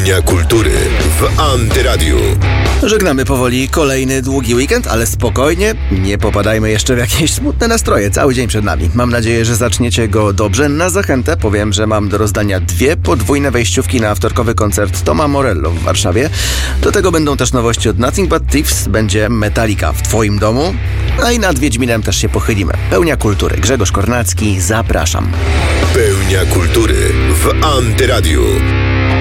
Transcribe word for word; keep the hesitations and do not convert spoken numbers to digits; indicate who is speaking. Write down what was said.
Speaker 1: Pełnia kultury w Antyradiu.
Speaker 2: Żegnamy powoli kolejny długi weekend, ale spokojnie, nie popadajmy jeszcze w jakieś smutne nastroje. Cały dzień przed nami. Mam nadzieję, że zaczniecie go dobrze. Na zachętę powiem, że mam do rozdania dwie podwójne wejściówki na wtorkowy koncert Toma Morello w Warszawie. Do tego będą też nowości od Nothing But Thieves, będzie Metallica w twoim domu, a i nad Wiedźminem też się pochylimy. Pełnia kultury. Grzegorz Kornacki, zapraszam.
Speaker 1: Pełnia kultury w Antyradiu.